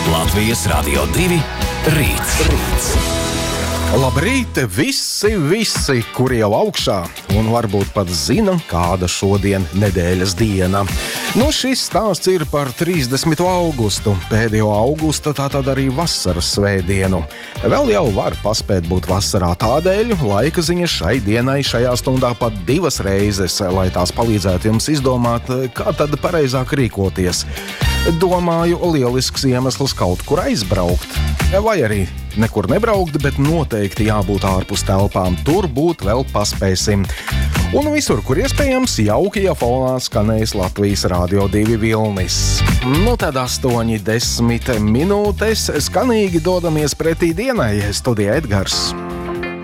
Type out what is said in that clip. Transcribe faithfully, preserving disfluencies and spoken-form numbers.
Latvijas Radio divi rīts. rīts. Labrīt, visi, visi, kuri jau augšā un varbūt pat zina, kāda šodien nedēļas diena. Nu, šis stāsts ir par trīsdesmito augustu, pēdējo augusta, tātad arī vasaras svētdienu. Vēl jau var paspēt būt vasarā tādēļ, laika ziņa šai dienai šajā stundā pat divas reizes, lai tās palīdzētu jums izdomāt, kā tad pareizāk rīkoties. Domāju, lielisks iemesls kaut kur aizbraukt. Vai arī nekur nebraukt, bet noteikti jābūt ārpus telpām. Tur būt vēl paspēsim. Un visur, kur iespējams, jauki, ja fonā skanēs Latvijas Radio divi vilnis. Nu tad astoņi desmit minūtes skanīgi dodamies pretī dienai. Studijā Edgars.